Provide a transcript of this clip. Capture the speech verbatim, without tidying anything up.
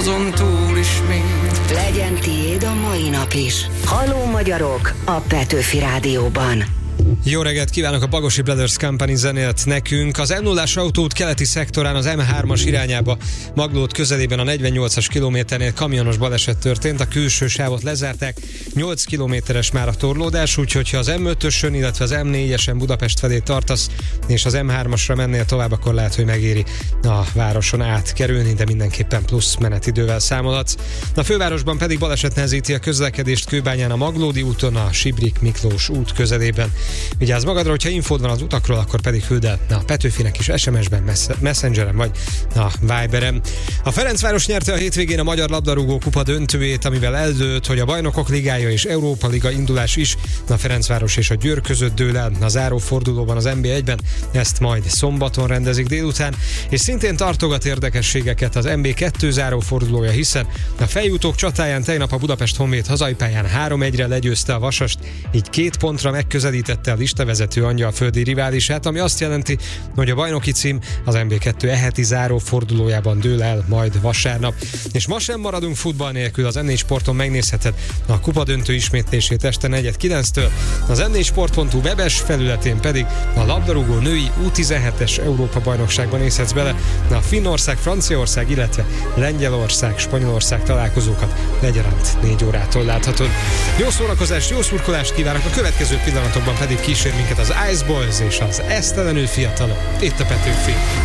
azon túl is még. Legyen tiéd a mai nap is. Halló magyarok a Petőfi Rádióban. Jó reggelt kívánok, a Bagosi Brothers Company zenélt nekünk. Az M nullás autóút keleti szektorán az M hármas irányába Maglód közelében a negyvennyolcas kilométernél kamionos baleset történt, a külső sávot lezárták, nyolc kilométeres már a torlódás, úgyhogy ha az M ötösön, illetve az M négyesen Budapest felé tartasz, és az M hármasra mennél tovább, akkor lehet, hogy megéri a városon átkerülni, de mindenképpen plusz menetidővel számolhatsz. A fővárosban pedig baleset nehezíti a közlekedést Kőbányán a Maglódi úton, a Sibrik Miklós út közelében. Vigyázz magadra, hogyha infód van az utakról, akkor pedig küld el a Petőfinek is es em es-ben, Messengeren vagy a Viberen. A Ferencváros nyerte a hétvégén a Magyar Labdarúgó Kupa döntőjét, amivel eldőlt, hogy a Bajnokok Ligája és Európa Liga indulás is a Ferencváros és a Győr között dől el a záró fordulóban az en bé egyben. Ezt majd szombaton rendezik délután, és szintén tartogat érdekességeket az en bé kettő záró fordulója, hiszen a feljutók csatáján tegnap a Budapest Honvéd hazai pályán három egyre legyőzte a Vasast, így két pontra megközelítette a listavezető angyalföldi riválisát, ami azt jelenti, hogy a bajnoki cím az en bé kettő eheti záró fordulójában dől el majd vasárnap. És ma sem maradunk futball nélkül, az M négy Sporton megnézheted a kupadöntő ismétlését este negyed kilenctől, az em négy sport pont hu webes felületén pedig a labdarúgó női U tizenhetes Európa bajnokságban nézhetsz bele, a Finnország, Franciaország, illetve Lengyelország, Spanyolország találkozókat egyaránt négy órától láthatod. Jó szórakozást, jó szurkolást kívánok, a következő pillanatokban pedig kísér minket az Ice Boys és az esztelenül fiatalok. Itt a Petőfi.